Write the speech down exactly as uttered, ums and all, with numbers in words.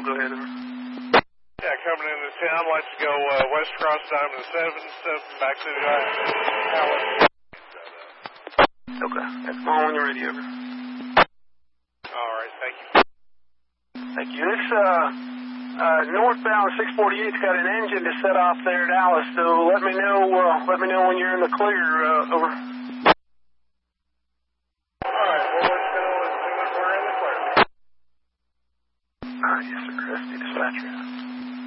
go ahead. Over. Yeah, coming into town, let's go uh, west across Diamond seven, seven back to the uh, Alice. Okay, that's all when you're ready. Over. All right, thank you. Thank you. This uh, uh, northbound six forty-eight's got an engine to set off there at Alice, so let me know. Uh, let me know when you're in the clear. Uh, over.